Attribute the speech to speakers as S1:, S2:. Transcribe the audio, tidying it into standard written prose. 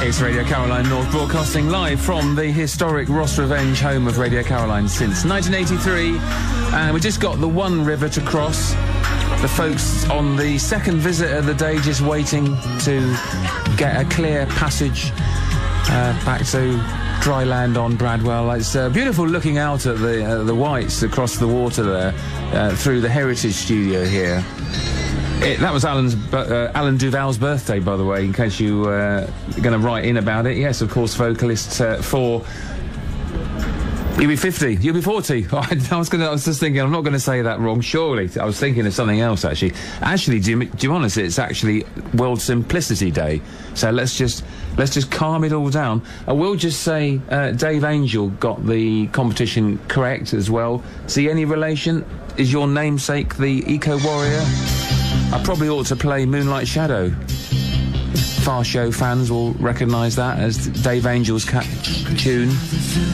S1: It's Radio Caroline North, broadcasting live from the historic Ross Revenge, home of Radio Caroline since 1983. And we just got the one river to cross. The folks on the second visit of the day just waiting to get a clear passage back to dry land on Bradwell. It's beautiful looking out at the whites across the water there through the Heritage Studio here. That was Alan Duval's birthday, by the way, in case you were going to write in about it. Yes, of course, vocalist for... You'll be 50. You'll be 40. I was just thinking, I'm not going to say that wrong, surely. I was thinking of something else, actually. Actually, do you honest, it's actually World Simplicity Day. So let's just calm it all down. I will just say Dave Angel got the competition correct as well. See, any relation? Is your namesake the Eco-Warrior? I probably ought to play Moonlight Shadow. Far Show fans will recognise that as Dave Angel's tune.